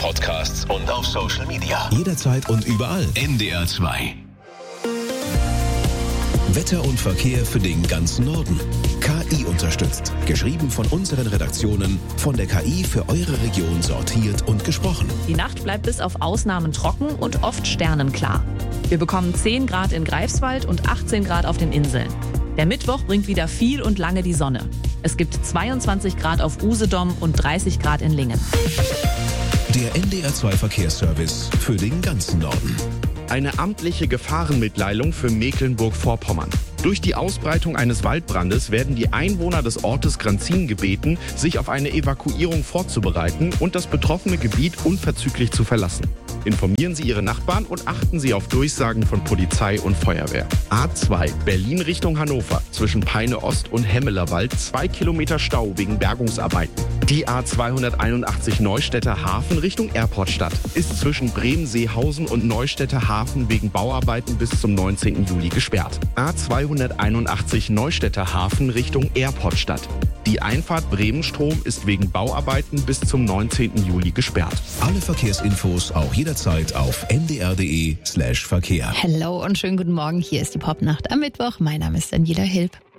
Podcasts und auf Social Media. Jederzeit und überall. NDR 2. Wetter und Verkehr für den ganzen Norden. KI unterstützt. Geschrieben von unseren Redaktionen, von der KI für eure Region sortiert und gesprochen. Die Nacht bleibt bis auf Ausnahmen trocken und oft sternenklar. Wir bekommen 10 Grad in Greifswald und 18 Grad auf den Inseln. Der Mittwoch bringt wieder viel und lange die Sonne. Es gibt 22 Grad auf Usedom und 30 Grad in Lingen. Der NDR 2 Verkehrsservice für den ganzen Norden. Eine amtliche Gefahrenmitteilung für Mecklenburg-Vorpommern. Durch die Ausbreitung eines Waldbrandes werden die Einwohner des Ortes Granzin gebeten, sich auf eine Evakuierung vorzubereiten und das betroffene Gebiet unverzüglich zu verlassen. Informieren Sie Ihre Nachbarn und achten Sie auf Durchsagen von Polizei und Feuerwehr. A2 Berlin Richtung Hannover zwischen Peine Ost und Hemmelerwald 2 Kilometer Stau wegen Bergungsarbeiten. Die A281 Neustädter Hafen Richtung Airportstadt ist zwischen Bremen-Seehausen und Neustädter Hafen wegen Bauarbeiten bis zum 19. Juli gesperrt. A281 Neustädter Hafen Richtung Airportstadt. Die Einfahrt Bremen-Strom ist wegen Bauarbeiten bis zum 19. Juli gesperrt. Alle Verkehrsinfos auch jederzeit auf ndr.de/Verkehr. Hello und schönen guten Morgen. Hier ist die Popnacht am Mittwoch. Mein Name ist Daniela Hilb.